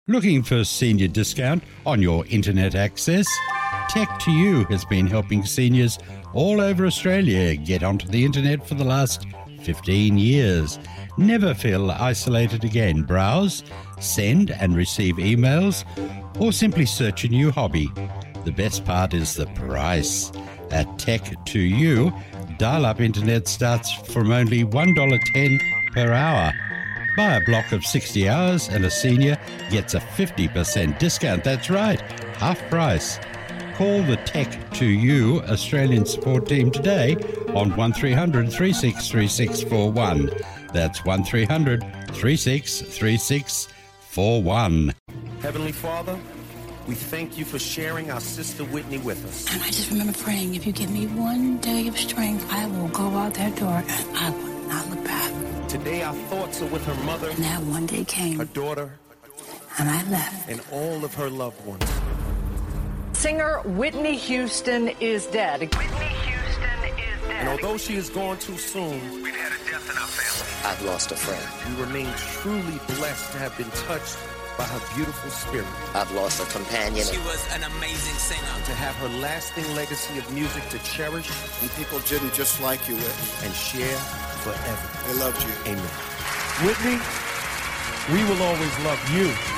Looking for senior discount on your internet access? Tech2U has been helping seniors all over Australia get onto the internet for the last 15 years. Never feel isolated again. Browse, send and receive emails, or simply search a new hobby. The best part is the price. At Tech2U, dial-up internet starts from only $1.10 per hour. Buy a block of 60 hours and a senior gets a 50% discount. That's right, half price. Call the Tech2U Australian support team today on 1300 363641. That's 1300 363641. Heavenly Father, we thank you for sharing our sister Whitney with us. And I just remember praying, if you give me one day of strength, I will go out that door and I will not look back. Today our thoughts are with her mother, and that one day came, her daughter, and I left, and all of her loved ones. Singer Whitney Houston is dead. Whitney Houston is dead. And although she is gone too soon, we've had a death in our family. I've lost a friend. We remain truly blessed to have been touched by her beautiful spirit. I've lost a companion. She was an amazing singer. To have her lasting legacy of music to cherish. And people didn't just like you, Whitney. And share forever. They loved you. Amen. Whitney, we will always love you.